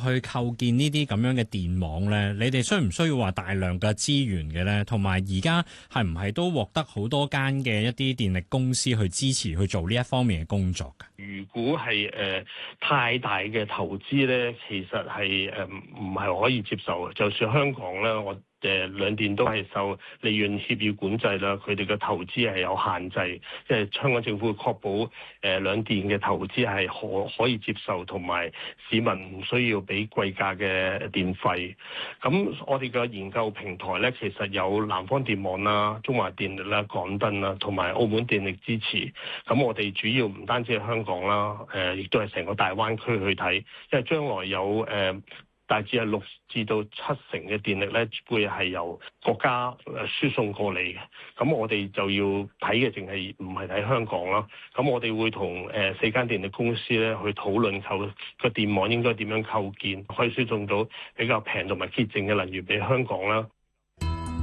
去構建呢啲咁樣嘅電網咧，你哋需唔需要話大量嘅資源嘅咧？同埋而家係唔係都獲得好多間嘅一啲電力公司去支持去做呢一方面嘅工作㗎？ 如果係太大嘅投資咧，其實係唔係可以接受嘅。就算香港咧，我兩電都係受利潤協議管制啦，佢哋嘅投資係有限制，即係香港政府會確保兩電嘅投資係可以接受，同埋市民唔需要俾貴價嘅電費。咁我哋嘅研究平台咧，其實有南方電網啦、中華電力啦、港燈啦，同埋澳門電力支持。咁我哋主要唔單止係香港啦，亦都係成個大灣區去睇，因為將來有大致係6至到7成嘅電力咧，會係由國家輸送過嚟嘅。咁我哋就要睇嘅，淨係唔係睇香港啦。咁我哋會同4間電力公司咧去討論個電網應該點樣構建，可以輸送到比較平同埋潔淨嘅能源俾香港啦。